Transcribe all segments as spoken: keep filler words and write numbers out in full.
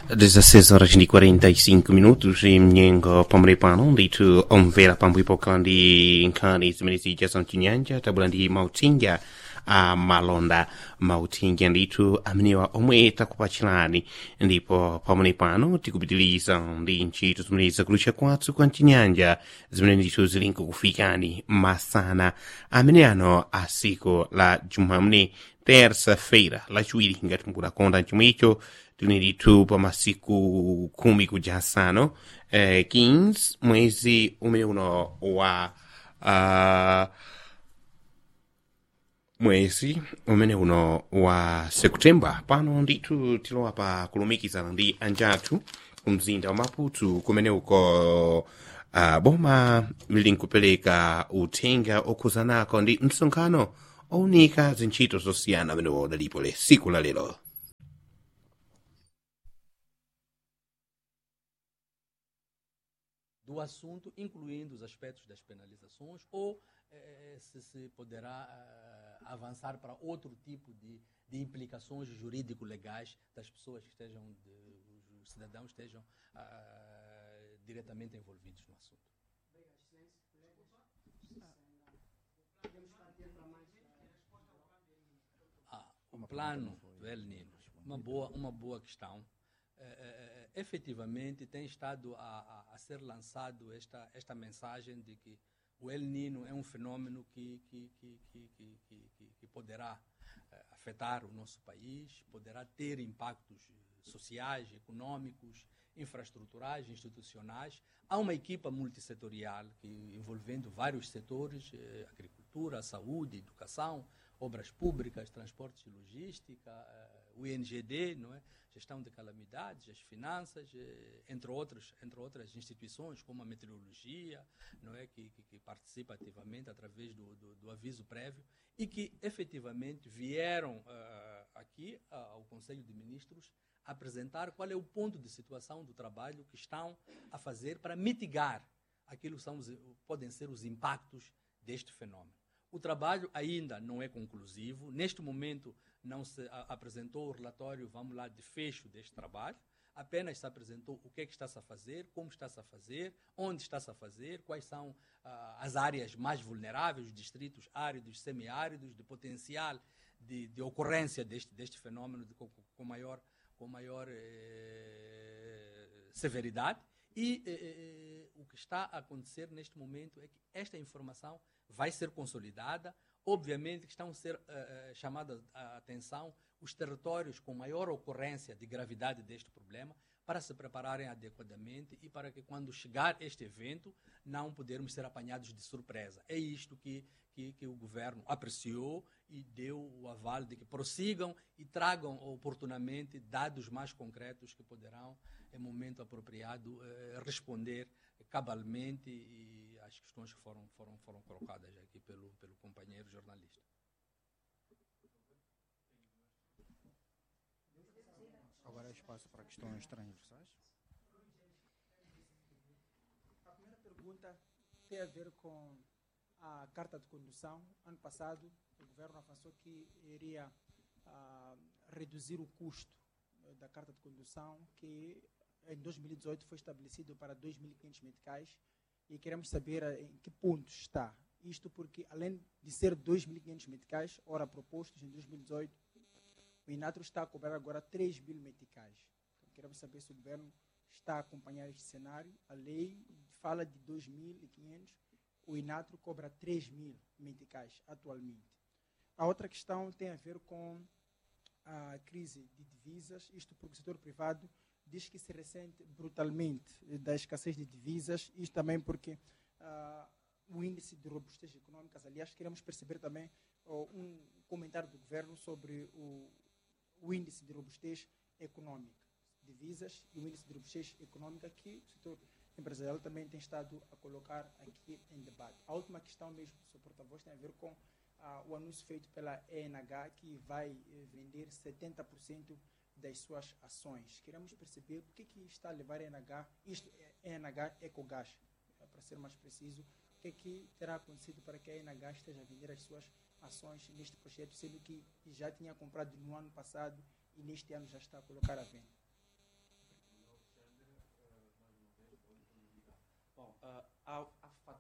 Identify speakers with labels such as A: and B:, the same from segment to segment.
A: dezesseis horas e quarenta e cinco minutos e mnyengo pamrepano nditu omvera pambuipokandi nkhani zimene zija zamchinyanja tabulandi mautsinja a malonda mautsinja ndithu amenewa omwe takupachirani ndipo pamene pano tikupitiliza ndi ntchito zimene zakulucha kwathu kwa mchinyanja zimene ndithu zili nkukufikani masana amene ano a siku la jumamne terça-feira lachiwiri ngati mukudakonda chomwecho tili ndithu pa masiku khumi kuja asanu eh, quinze mwezi umene uno wa uh, mwezi umene uno wa septemba pano ndithu tilowa pa kulumikizana ndi anjathu kumzinda wa maputo kumene uko uh, boma lili nkupereka uthenga okhuzanako ndi msonkhano owunika zintchito zosiyana amene wodalipo le siku la lero.
B: Do assunto, incluindo os aspectos das penalizações, ou eh, se se poderá eh, avançar para outro tipo de, de implicações jurídico-legais das pessoas que estejam, de, os cidadãos estejam ah, diretamente envolvidos no assunto. Ah, o plano do El Niño, uma boa, uma boa questão. É, é, é, efetivamente tem estado a, a, a ser lançado esta, esta mensagem de que o El Niño é um fenômeno que, que, que, que, que, que, que poderá é, afetar o nosso país, poderá ter impactos sociais, econômicos, infraestruturais, institucionais. Há uma equipa multissetorial que, envolvendo vários setores, é, agricultura, saúde, educação, obras públicas, transportes e logística, é, o I N G D, não é? Gestão de calamidades, as finanças, entre outros, entre outras instituições, como a meteorologia, não é, que, que, que participa ativamente através do, do, do aviso prévio e que efetivamente vieram uh, aqui uh, ao Conselho de Ministros apresentar qual é o ponto de situação do trabalho que estão a fazer para mitigar aquilo que são os, podem ser os impactos deste fenômeno. O trabalho ainda não é conclusivo. Neste momento não se a, apresentou o relatório, vamos lá, de fecho deste trabalho. Apenas se apresentou o que é que está-se a fazer, como está-se a fazer, onde está-se a fazer, quais são ah, as áreas mais vulneráveis, os distritos áridos, semiáridos, de potencial de, de ocorrência deste, deste fenômeno de, com, com maior, com maior eh, severidade. E eh, o que está a acontecer neste momento é que esta informação vai ser consolidada. Obviamente que estão a ser uh, chamadas a atenção os territórios com maior ocorrência de gravidade deste problema para se prepararem adequadamente e para que quando chegar este evento não podermos ser apanhados de surpresa. É isto que, que, que o governo apreciou e deu o aval de que prossigam e tragam oportunamente dados mais concretos que poderão, em momento apropriado, uh, responder cabalmente e as questões que foram, foram, foram colocadas aqui pelo, pelo companheiro jornalista.
C: Agora é espaço para questões transversais.
D: A primeira pergunta tem a ver com a carta de condução. Ano passado, o governo avançou que iria uh, reduzir o custo uh, da carta de condução, que em dois mil e dezoito foi estabelecido para dois mil e quinhentos meticais e queremos saber em que ponto está. Isto porque, além de ser dois mil e quinhentos meticais, ora propostos em dois mil e dezoito, o Inatro está a cobrar agora três mil meticais. Então, queremos saber se o governo está a acompanhar este cenário. A lei fala de dois mil e quinhentos, o Inatro cobra três mil meticais atualmente. A outra questão tem a ver com a crise de divisas, isto porque o setor privado diz que se ressente brutalmente da escassez de divisas, isto também porque uh, o índice de robustez econômica, aliás, queremos perceber também uh, um comentário do governo sobre o, o índice de robustez econômica, divisas e o índice de robustez econômica que o setor empresarial também tem estado a colocar aqui em debate. A última questão mesmo, seu porta-voz, tem a ver com uh, o anúncio feito pela E N H que vai uh, vender setenta por cento das suas ações. Queremos perceber o que, que está a levar a E N H, isto é E N H Ecogás, para ser mais preciso, o que, que terá acontecido para que a E N H esteja a vender as suas ações neste projeto, sendo que já tinha comprado no ano passado e neste ano já está a colocar à venda.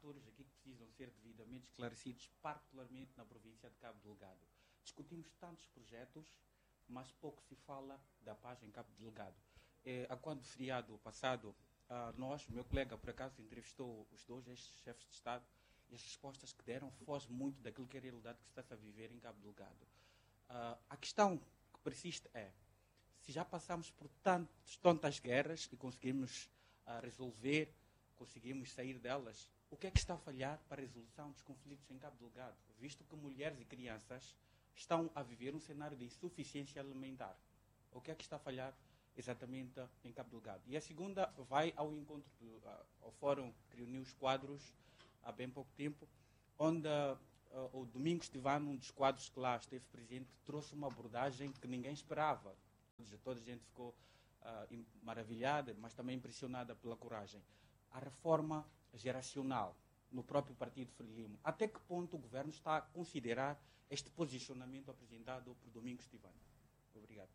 E: fatores aqui que precisam ser devidamente esclarecidos, particularmente na província de Cabo Delgado. Discutimos tantos projetos, mas pouco se fala da paz em Cabo Delgado. É, a quando feriado passado, ah, nós, o meu colega, por acaso, entrevistou os dois ex-chefes de Estado, e as respostas que deram fogem muito daquilo que é a realidade que se está a viver em Cabo Delgado. Uh, a questão que persiste é, se já passamos por tantos, tantas guerras e conseguimos uh, resolver, conseguimos sair delas, o que é que está a falhar para a resolução dos conflitos em Cabo Delgado, visto que mulheres e crianças estão a viver um cenário de insuficiência alimentar? O que é que está a falhar exatamente em Cabo Delgado? E a segunda vai ao encontro do, uh, ao fórum que reuniu os quadros há bem pouco tempo, onde uh, o Domingos Tivano, um dos quadros que lá esteve presente, trouxe uma abordagem que ninguém esperava. Toda a gente ficou uh, maravilhada, mas também impressionada pela coragem. A reforma geracional no próprio Partido Frelimo. Até que ponto o governo está a considerar este posicionamento apresentado por Domingos Tivano? Obrigado.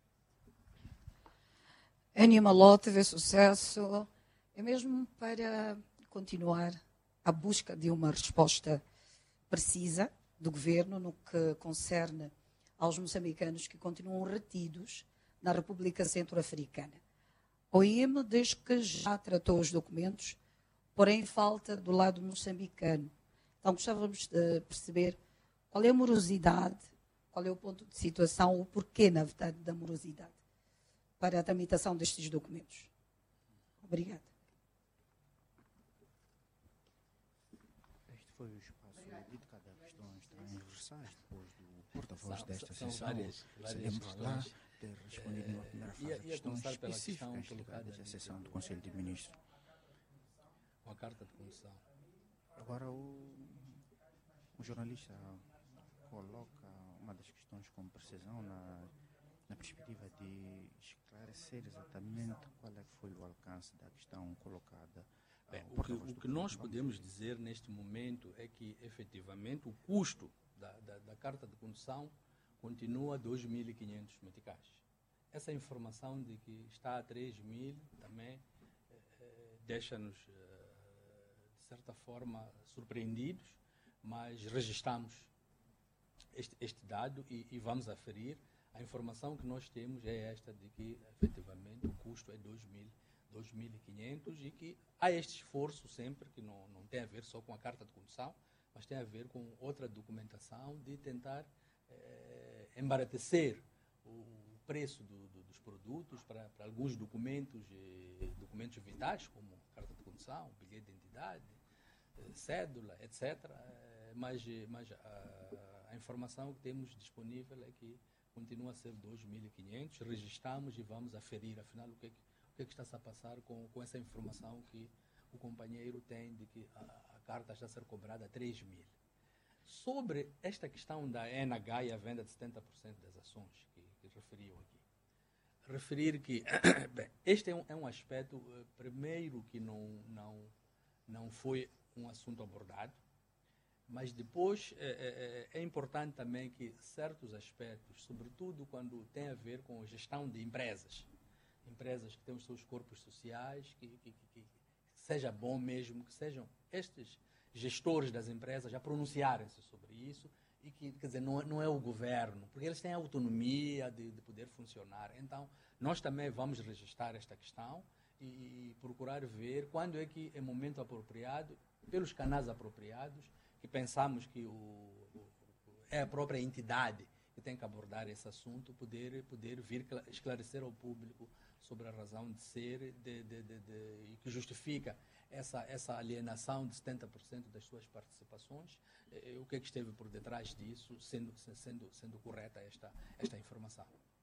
F: Ânima Ló teve sucesso, é mesmo para continuar a busca de uma resposta precisa do governo no que concerne aos moçambicanos que continuam retidos na República Centro-Africana. A O I M diz que já tratou os documentos, porém falta do lado moçambicano. Então gostávamos de perceber qual é a morosidade, qual é o ponto de situação, o porquê, na verdade, da morosidade para a tramitação destes documentos. Obrigada.
C: Foi o espaço dedicado a questões transversais, depois do porta-voz desta
B: são
C: sessão.
B: várias, várias
C: Seremos lá
B: questões.
C: ter respondido numa primeira fase
B: Ia-
C: a
B: ia
C: questões
B: começar pela
C: específicas
B: questão
C: ligadas
B: colocada
C: à sessão
B: no-
C: do Conselho de Ministros.
B: Com a carta de condução.
C: Agora, o, o jornalista coloca uma das questões com precisão na, na perspectiva de esclarecer exatamente qual é que foi o alcance da questão colocada.
B: Bem,
C: ao
B: o que,
C: porta-voz
B: o
C: do
B: que nós
C: governo.
B: podemos dizer neste momento é que, efetivamente, o custo da, da, da carta de condução continua a dois mil e quinhentos meticais. Essa informação de que está a três mil também eh, eh, deixa-nos, eh, de certa forma, surpreendidos, mas registramos este, este dado e, e vamos aferir. A informação que nós temos é esta, de que, efetivamente, o custo é dois mil e quinhentos e que há este esforço sempre, que não, não tem a ver só com a carta de condução, mas tem a ver com outra documentação de tentar eh, embaratecer o preço do, do, dos produtos para, para alguns documentos, eh, documentos vitais, como carta de condução, bilhete de identidade, eh, cédula, etcétera. Eh, mas mas a, a informação que temos disponível é que continua a ser dois mil e quinhentos, registramos e vamos aferir, afinal, o que é que o que, é que está-se a passar com, com essa informação que o companheiro tem de que a, a carta está a ser cobrada a três mil. Sobre esta questão da E N H e a venda de setenta por cento das ações que, que referiu aqui, referir que bem, este é um, é um aspecto, uh, primeiro, que não, não, não foi um assunto abordado, mas depois é, é, é importante também que certos aspectos, sobretudo quando tem a ver com a gestão de empresas, empresas que têm os seus corpos sociais, que, que, que, que seja bom mesmo que sejam estes gestores das empresas a pronunciarem-se sobre isso e que, quer dizer, não, não é o governo, porque eles têm a autonomia de, de poder funcionar. Então, nós também vamos registrar esta questão e, e procurar ver quando é que é momento apropriado, pelos canais apropriados, que pensamos que o, o, é a própria entidade que tem que abordar esse assunto, poder, poder vir esclarecer ao público sobre a razão de ser de, de, de, de, e que justifica essa, essa alienação de setenta por cento das suas participações, eh, o que é que esteve por detrás disso, sendo, sendo, sendo correta esta, esta informação.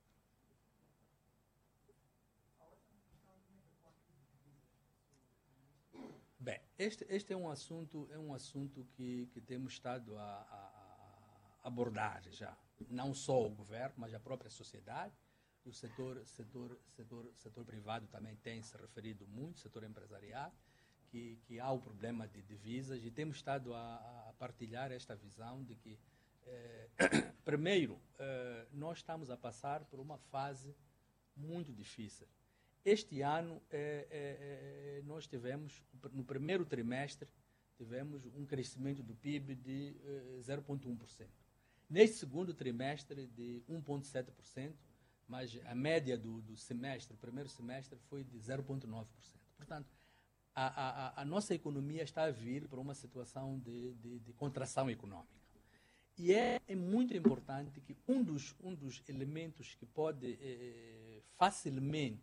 B: Bem, este, este é um assunto, é um assunto que, que temos estado a, a, a abordar já, não só o governo, mas a própria sociedade. O setor, setor, setor, setor privado também tem se referido muito, setor empresarial, que, que há o problema de divisas, e temos estado a, a partilhar esta visão de que, eh, primeiro, eh, nós estamos a passar por uma fase muito difícil. Este ano, eh, eh, nós tivemos, no primeiro trimestre, tivemos um crescimento do P I B de eh, zero vírgula um por cento. Neste segundo trimestre, de um vírgula sete por cento, mas a média do, do semestre, o primeiro semestre, foi de zero vírgula nove por cento. Portanto, a, a, a nossa economia está a vir para uma situação de, de, de contração econômica. E é, é muito importante que um dos, um dos elementos que pode eh, facilmente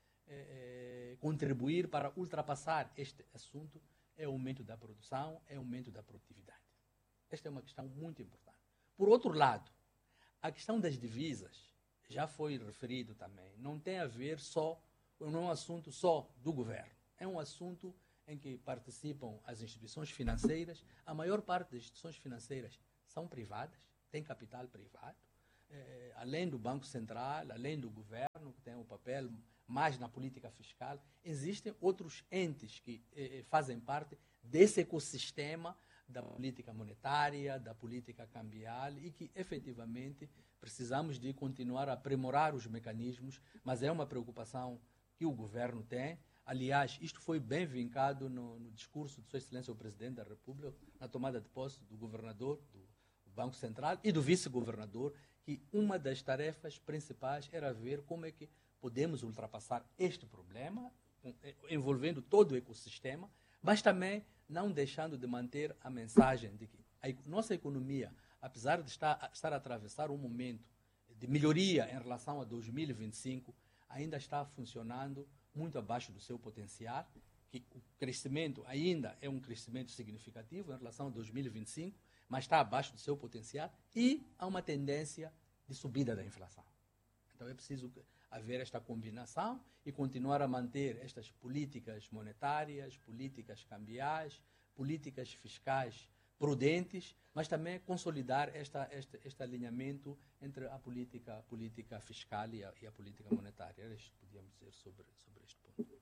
B: eh, contribuir para ultrapassar este assunto é o aumento da produção, é o aumento da produtividade. Esta é uma questão muito importante. Por outro lado, a questão das divisas, já foi referido também, não tem a ver só, não é um assunto só do governo. É um assunto em que participam as instituições financeiras. A maior parte das instituições financeiras são privadas, têm capital privado, eh, além do Banco Central, além do governo, que tem um papel mais na política fiscal, existem outros entes que eh, fazem parte desse ecossistema da política monetária, da política cambial e que, efetivamente, precisamos de continuar a aprimorar os mecanismos, mas é uma preocupação que o governo tem. Aliás, isto foi bem vincado no, no discurso de Sua Excelência o Presidente da República, na tomada de posse do governador do Banco Central e do vice-governador, que uma das tarefas principais era ver como é que podemos ultrapassar este problema, envolvendo todo o ecossistema, mas também não deixando de manter a mensagem de que a nossa economia, apesar de estar, estar a atravessar um momento de melhoria em relação a dois mil e vinte e cinco, ainda está funcionando muito abaixo do seu potencial, que o crescimento ainda é um crescimento significativo em relação a dois mil e vinte e cinco, mas está abaixo do seu potencial e há uma tendência de subida da inflação. Então é preciso haver esta combinação e continuar a manter estas políticas monetárias, políticas cambiais, políticas fiscais prudentes, mas também consolidar esta, este, este alinhamento entre a política, a política fiscal e a, e a política monetária. Era isto que podíamos dizer sobre, sobre este ponto.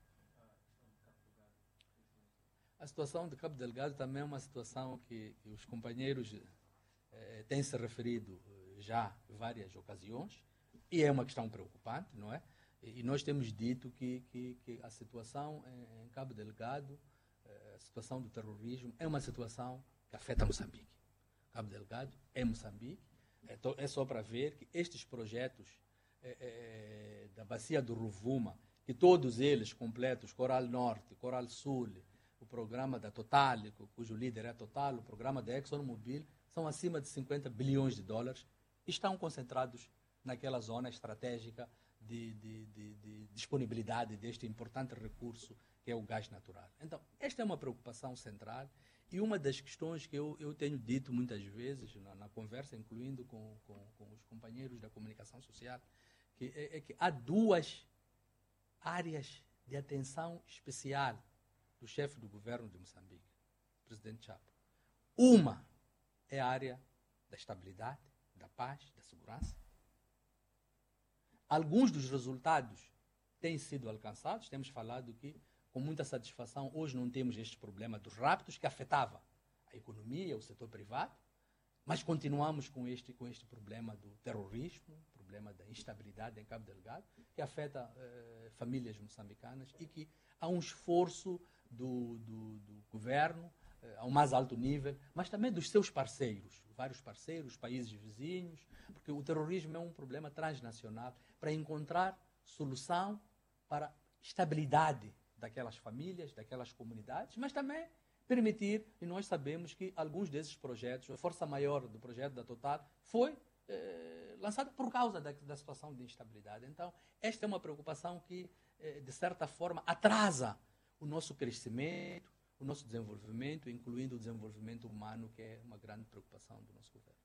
B: A situação de Cabo Delgado também é uma situação que, que os companheiros eh, têm se referido já em várias ocasiões e é uma questão preocupante, não é? E, e nós temos dito que, que, que a situação em, em Cabo Delgado, eh, a situação do terrorismo, é uma situação que afeta Moçambique. Cabo Delgado é Moçambique. É, to, é só para ver que estes projetos eh, eh, da Bacia do Rovuma, que todos eles completos, Coral Norte, Coral Sul, o programa da Total, cujo líder é a Total, o programa da ExxonMobil, são acima de cinquenta bilhões de dólares e estão concentrados naquela zona estratégica de, de, de, de disponibilidade deste importante recurso que é o gás natural. Então, esta é uma preocupação central e uma das questões que eu, eu tenho dito muitas vezes na, na conversa, incluindo com, com, com os companheiros da comunicação social, que é, é que há duas áreas de atenção especial do chefe do governo de Moçambique, o presidente Chapo. Uma é a área da estabilidade, da paz, da segurança. Alguns dos resultados têm sido alcançados. Temos falado que, com muita satisfação, hoje não temos este problema dos raptos que afetava a economia, o setor privado, mas continuamos com este, com este problema do terrorismo, problema da instabilidade em Cabo Delgado, que afeta eh, famílias moçambicanas e que há um esforço do, do, do governo eh, ao mais alto nível, mas também dos seus parceiros, vários parceiros, países vizinhos, porque o terrorismo é um problema transnacional, para encontrar solução para estabilidade daquelas famílias, daquelas comunidades, mas também permitir, e nós sabemos que alguns desses projetos, a força maior do projeto da Total foi eh, lançada por causa da, da situação de instabilidade. Então, esta é uma preocupação que, eh, de certa forma, atrasa o nosso crescimento, o nosso desenvolvimento, incluindo o desenvolvimento humano, que é uma grande preocupação do nosso governo.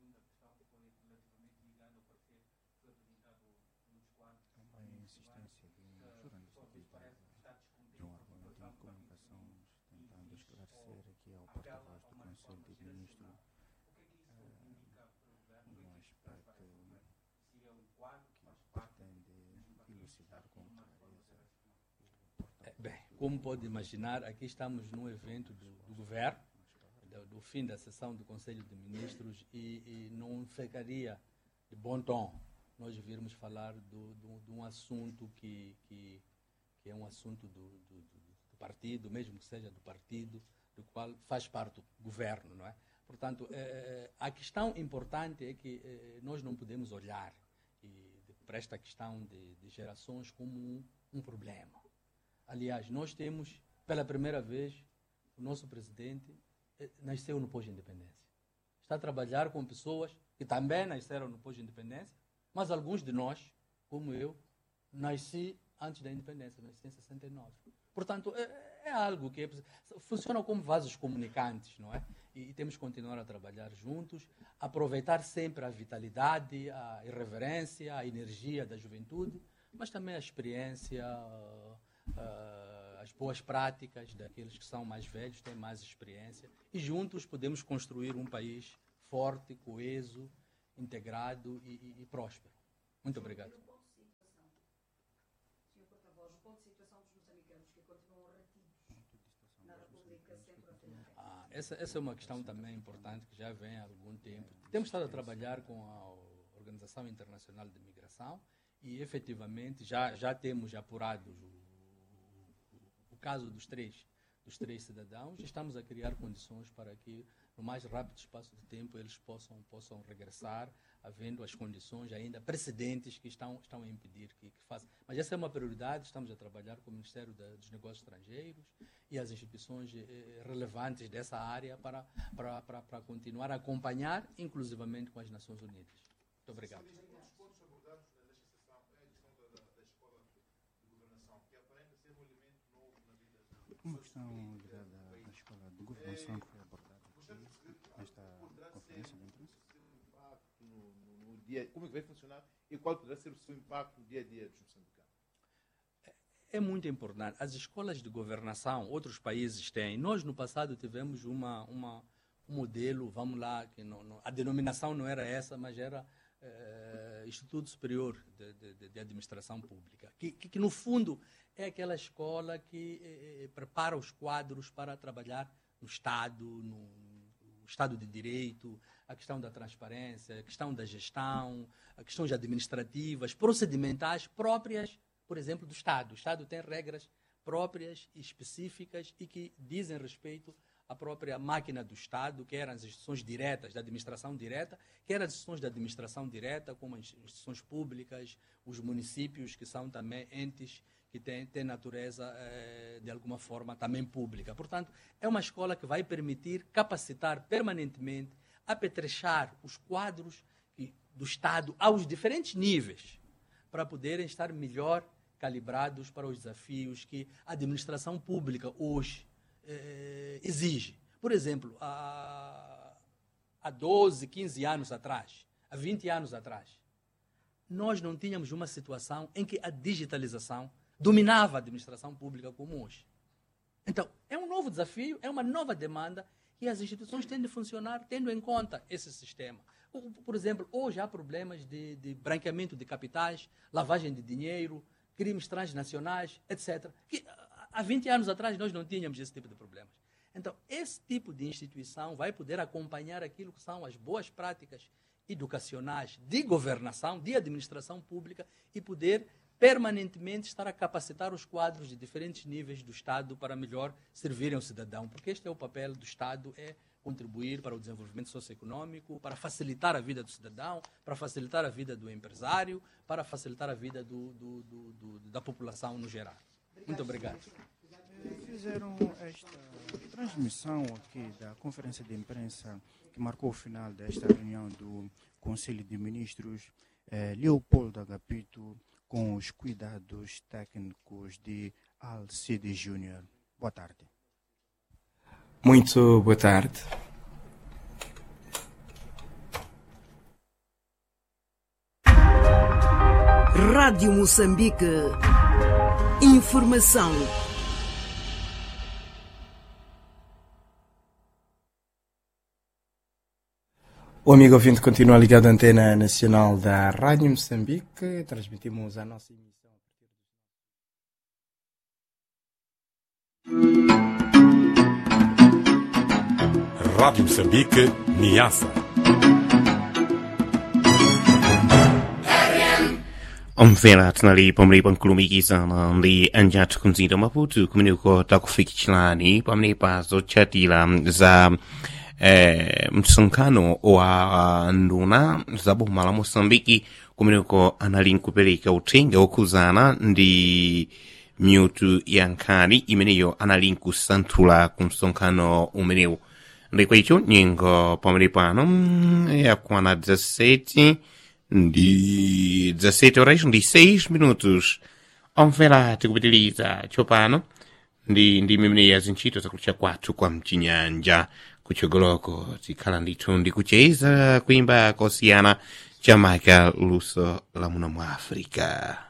C: A insistência de um jornalista aqui de um argumento de comunicação, tentando esclarecer aqui ao porta-voz do Conselho de Ministros um aspecto que pretende elucidar com clareza.
B: É, bem, como pode imaginar, aqui estamos num evento do, do governo, do, do fim da sessão do Conselho de Ministros, e, e não ficaria de bom tom nós virmos falar do, do, de um assunto que, que, que é um assunto do, do, do partido, mesmo que seja do partido do qual faz parte do governo, não é? Portanto, eh, a questão importante é que eh, nós não podemos olhar e, para esta questão de, de gerações como um, um problema. Aliás, nós temos, pela primeira vez, o nosso presidente eh, nasceu no pós-independência. Está a trabalhar com pessoas que também nasceram no pós-independência, mas alguns de nós, como eu, nasci antes da independência, nasci em sessenta e nove. Portanto, é, é algo que é, funciona como vasos comunicantes, não é? E, e temos que continuar a trabalhar juntos, aproveitar sempre a vitalidade, a irreverência, a energia da juventude, mas também a experiência, uh, uh, as boas práticas daqueles que são mais velhos, têm mais experiência, e juntos podemos construir um país forte, coeso, integrado e, e, e próspero. Muito obrigado. Ah, essa, essa é uma questão também importante que já vem há algum tempo. Temos estado a trabalhar com a Organização Internacional de Migração e, efetivamente, já, já temos apurado o, o, o caso dos três, dos três cidadãos. Estamos a criar condições para que, no mais rápido espaço de tempo, eles possam, possam regressar, havendo as condições ainda precedentes que estão, estão a impedir que, que façam. Mas essa é uma prioridade, estamos a trabalhar com o Ministério da, dos Negócios Estrangeiros e as instituições eh, relevantes dessa área para, para, para, para continuar a acompanhar, inclusivamente com as Nações Unidas. Muito obrigado.
C: Uma questão ligada à escola de governação que foi abordada aqui nesta conferência de imprensa.
G: No, no, no dia, como é que vai funcionar e qual poderá ser o seu impacto no dia a dia dos moçambicanos?
B: É muito importante. As escolas de governação, outros países têm. Nós, no passado, tivemos uma, uma, um modelo, vamos lá, que não, não, a denominação não era essa, mas era eh, Instituto Superior de, de, de Administração Pública, que, que, que, no fundo, é aquela escola que eh, prepara os quadros para trabalhar no Estado, no, no Estado de Direito, a questão da transparência, a questão da gestão, as questões administrativas, procedimentais próprias, por exemplo, do Estado. O Estado tem regras próprias e específicas e que dizem respeito à própria máquina do Estado, que eram as instituições diretas, da administração direta, que eram as instituições da administração direta, como as instituições públicas, os municípios, que são também entes que têm, têm natureza, eh, de alguma forma, também pública. Portanto, é uma escola que vai permitir capacitar permanentemente, apetrechar os quadros que, do Estado aos diferentes níveis, para poderem estar melhor calibrados para os desafios que a administração pública hoje eh, exige. Por exemplo, há, há doze, quinze anos atrás, há vinte anos atrás, nós não tínhamos uma situação em que a digitalização dominava a administração pública como hoje. Então, é um novo desafio, é uma nova demanda e as instituições têm de funcionar tendo em conta esse sistema. Por exemplo, hoje há problemas de, de branqueamento de capitais, lavagem de dinheiro, crimes transnacionais, etcétera. Que há vinte anos atrás nós não tínhamos esse tipo de problemas. Então, esse tipo de instituição vai poder acompanhar aquilo que são as boas práticas educacionais de governação, de administração pública e poder permanentemente estar a capacitar os quadros de diferentes níveis do Estado para melhor servirem ao cidadão, porque este é o papel do Estado, é contribuir para o desenvolvimento socioeconômico, para facilitar a vida do cidadão, para facilitar a vida do empresário, para facilitar a vida do, do, do, do, da população no geral. Muito obrigado.
C: Fizeram esta transmissão aqui da conferência de imprensa que marcou o final desta reunião do Conselho de Ministros, eh, Leopoldo Agapito, com os cuidados técnicos de Alcide Júnior. Boa tarde.
H: Muito boa tarde.
I: Rádio Moçambique. Informação.
H: O amigo ouvinte continua ligado à antena nacional da Rádio Moçambique. Transmitimos a nossa emissão a partir
J: Rádio Moçambique, Niassa.
A: omvera tinali pamene nkulumikizana ndi anjathu kumzinda wa Maputo kumeneko takufikitchirani pamenepa zotchatira za eh, msonkhano wa nduna za boma la Mosambiki kumeneko anali nkupereka uthenga wokhuzana ndi miutu ya nkhani imeneyo anali nkusanthula ku msonkhano umenewu. Ndikwa icho nyengo pamene pano yakwana dezessete ndi dezessete horas ndi seis minutos. Omvera tikupitiliza tsopano ndi ndi mimene ya zintchito zakutcha kwathu kwa mchinyanja kuchogoloko tikhala ndithu ndi kucheza kuimba kosiyana chamaka luso la muno mwa Afrika.